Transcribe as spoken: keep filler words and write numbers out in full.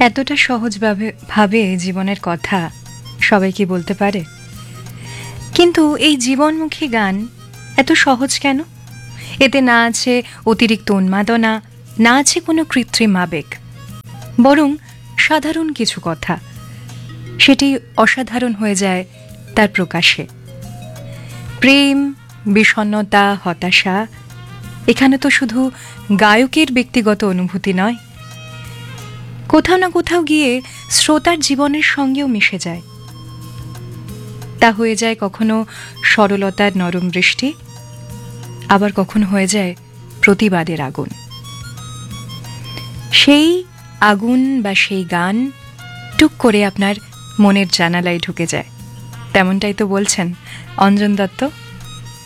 এতটা সহজভাবে ভাবে জীবনের কথা সবাই কি বলতে পারে? কিন্তু এই জীবনমুখী গান এত সহজ কেন? এতে না আছে অতিরিক্ত উন্মাদনা, না আছে কোনো কৃত্রিম আবেগ, বরং সাধারণ কিছু কথা সেটি অসাধারণ হয়ে যায় তার প্রকাশে। প্রেম, বিষণ্ণতা, হতাশা, এখানে তো শুধু গায়কের ব্যক্তিগত অনুভূতি নয়, কোথাও না কোথাও গিয়ে শ্রোতার জীবনের সঙ্গেও মিশে যায়। তা হয়ে যায় কখনো সরলতার নরম বৃষ্টি, আবার কখনো হয়ে যায় প্রতিবাদের আগুন। সেই আগুন বা সেই গান টুক করে আপনার মনের জানালায় ঢুকে যায়, তেমনটাই তো বলছেন অঞ্জন দত্ত।